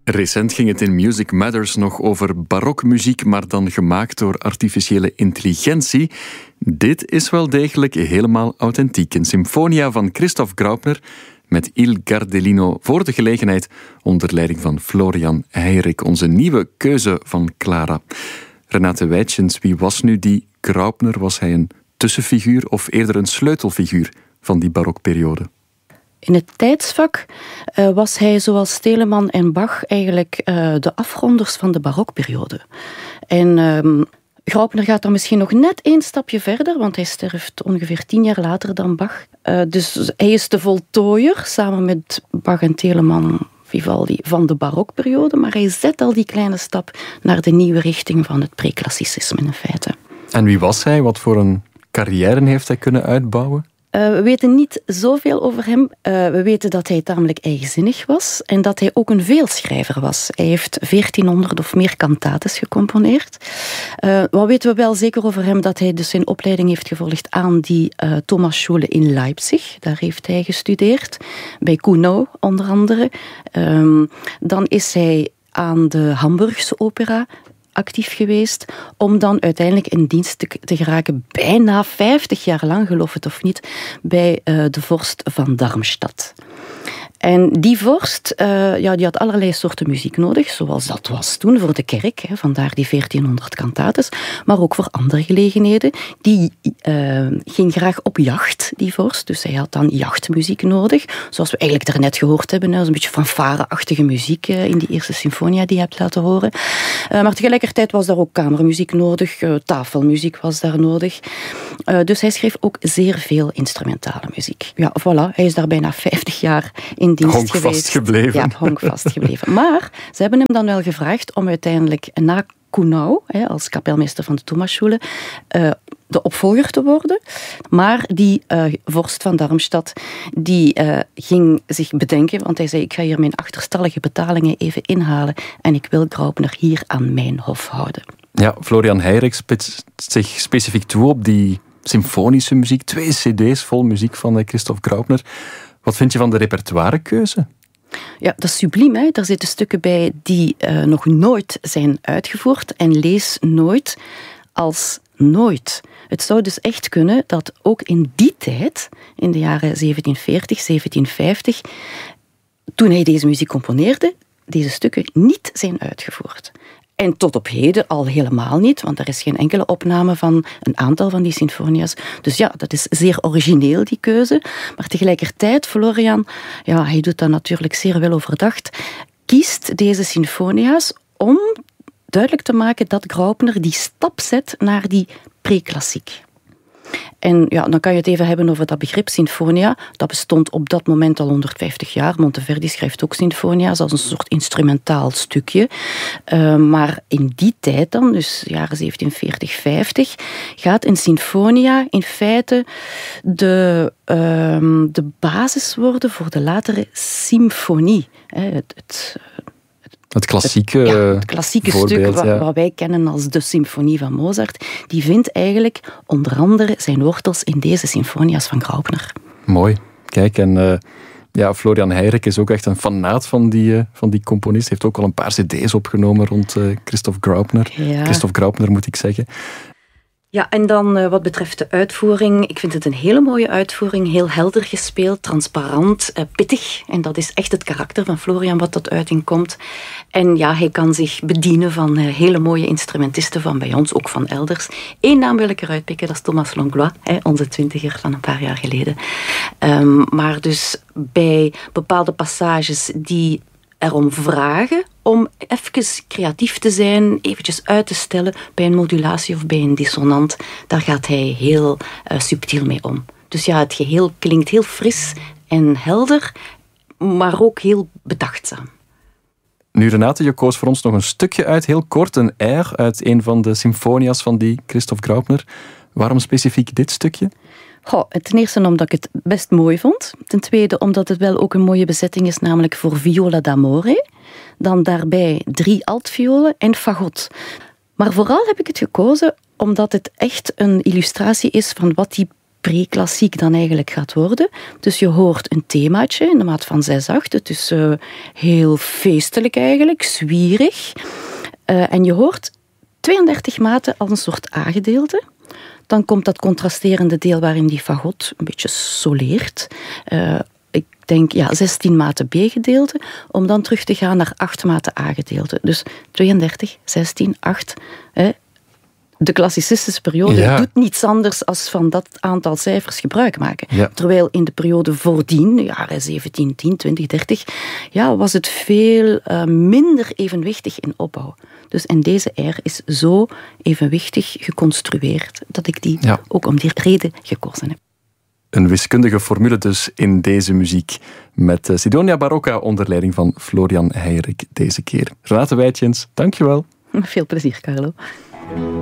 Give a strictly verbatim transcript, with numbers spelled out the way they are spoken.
Recent ging het in Music Matters nog over barokmuziek, maar dan gemaakt door artificiële intelligentie. Dit is wel degelijk helemaal authentiek. Een symfonia van Christoph Graupner met Il Gardelino voor de gelegenheid onder leiding van Florian Heirik, onze nieuwe keuze van Clara. Renate Wijtjens, wie was nu die Graupner? Was hij een tussenfiguur of eerder een sleutelfiguur van die barokperiode? In het tijdsvak uh, was hij, zoals Telemann en Bach, eigenlijk uh, de afronders van de barokperiode. En uh, Graupner gaat dan misschien nog net één stapje verder, want hij sterft ongeveer tien jaar later dan Bach. Uh, dus hij is de voltooier, samen met Bach en Telemann, Vivaldi, van de barokperiode, maar hij zet al die kleine stap naar de nieuwe richting van het preclassicisme in feite. En wie was hij? Wat voor een carrière heeft hij kunnen uitbouwen? Uh, we weten niet zoveel over hem. Uh, we weten dat hij tamelijk eigenzinnig was en dat hij ook een veelschrijver was. Hij heeft veertienhonderd of meer kantates gecomponeerd. Uh, wat weten we wel zeker over hem? Dat hij dus zijn opleiding heeft gevolgd aan die uh, Thomasschule in Leipzig. Daar heeft hij gestudeerd. Bij Kuhnau onder andere. Um, dan is hij aan de Hamburgse opera actief geweest, om dan uiteindelijk in dienst te, te geraken, bijna vijftig jaar lang, geloof het of niet, bij uh, de vorst van Darmstadt. En die vorst, uh, ja, die had allerlei soorten muziek nodig, zoals dat was toen voor de kerk, hè, vandaar die veertienhonderd kantates, maar ook voor andere gelegenheden. Die uh, ging graag op jacht, die vorst, dus hij had dan jachtmuziek nodig, zoals we eigenlijk daarnet gehoord hebben, een beetje fanfare-achtige muziek uh, in die eerste symfonia die je hebt laten horen. Uh, maar tegelijkertijd was daar ook kamermuziek nodig, uh, tafelmuziek was daar nodig. Uh, dus hij schreef ook zeer veel instrumentale muziek. Ja, voilà, hij is daar bijna vijftig jaar in dienst honkvast geweest. gebleven. Ja, honkvast gebleven. Maar ze hebben hem dan wel gevraagd om uiteindelijk na Kuhnau, hè, als kapelmeester van de Thomasschule, uh, de opvolger te worden. Maar die uh, vorst van Darmstadt, die uh, ging zich bedenken, want hij zei, ik ga hier mijn achterstallige betalingen even inhalen en ik wil Graupner hier aan mijn hof houden. Ja, Florian Heirik spitst zich specifiek toe op die symfonische muziek. Twee cd's vol muziek van Christoph Graupner. Wat vind je van de repertoirekeuze? Ja, dat is subliem. Hè? Daar zitten stukken bij die uh, nog nooit zijn uitgevoerd. En lees nooit als nooit. Het zou dus echt kunnen dat ook in die tijd, in de jaren zeventien veertig, zeventien vijftig, toen hij deze muziek componeerde, deze stukken niet zijn uitgevoerd. En tot op heden al helemaal niet, want er is geen enkele opname van een aantal van die symfonia's. Dus ja, dat is zeer origineel, die keuze. Maar tegelijkertijd, Florian, ja, hij doet dat natuurlijk zeer wel overdacht, kiest deze symfonia's om duidelijk te maken dat Graupner die stap zet naar die preklassiek. En ja, dan kan je het even hebben over dat begrip sinfonia. Dat bestond op dat moment al honderdvijftig jaar. Monteverdi schrijft ook sinfonia's als een soort instrumentaal stukje. Uh, maar in die tijd dan, dus jaren zeventien veertig, vijftig, gaat een sinfonia in feite de, uh, de basis worden voor de latere symfonie. Het, het, Het klassieke, het, ja, het klassieke voorbeeld, stuk ja. wat, wat wij kennen als de symfonie van Mozart, die vindt eigenlijk onder andere zijn wortels in deze symfonia's van Graupner. Mooi. Kijk, en uh, ja, Florian Heirik is ook echt een fanaat van die, uh, van die componist. Hij heeft ook al een paar cd's opgenomen rond uh, Christoph Graupner. Ja. Christoph Graupner, moet ik zeggen. Ja, en dan uh, wat betreft de uitvoering. Ik vind het een hele mooie uitvoering. Heel helder gespeeld, transparant, uh, pittig. En dat is echt het karakter van Florian wat tot uiting komt. En ja, hij kan zich bedienen van uh, hele mooie instrumentisten van bij ons, ook van elders. Eén naam wil ik eruit pikken, dat is Thomas Langlois, hè, onze twintiger van een paar jaar geleden. Um, maar dus bij bepaalde passages die erom vragen om even creatief te zijn, eventjes uit te stellen bij een modulatie of bij een dissonant, daar gaat hij heel uh, subtiel mee om. Dus ja, het geheel klinkt heel fris en helder, maar ook heel bedachtzaam. Nu, Renate, je koos voor ons nog een stukje uit, heel kort, een air uit een van de symfonia's van die Christoph Graupner. Waarom specifiek dit stukje? Goh, ten eerste omdat ik het best mooi vond. Ten tweede omdat het wel ook een mooie bezetting is, namelijk voor viola d'amore. Dan daarbij drie altviolen en fagot. Maar vooral heb ik het gekozen omdat het echt een illustratie is van wat die pre-klassiek dan eigenlijk gaat worden. Dus je hoort een themaatje in de maat van zes acht. Het is uh, heel feestelijk eigenlijk, zwierig. Uh, en je hoort tweeëndertig maten als een soort A-gedeelte. Dan komt dat contrasterende deel waarin die fagot een beetje soleert. Uh, ik denk, ja, zestien maten B-gedeelte, om dan terug te gaan naar acht maten A-gedeelte. Dus tweeëndertig, zestien, acht... Hè. De klassicistische periode ja. doet niets anders dan van dat aantal cijfers gebruik maken. Ja. Terwijl in de periode voordien, de jaren zeventien, tien, twintig, dertig, ja, was het veel uh, minder evenwichtig in opbouw. Dus en deze air is zo evenwichtig geconstrueerd dat ik die ja. ook om die reden gekozen heb. Een wiskundige formule dus in deze muziek. Met Sidonia Barocca onder leiding van Florian Heijerijk deze keer. Renate Wijtjens, dankjewel. Veel plezier, Carlo.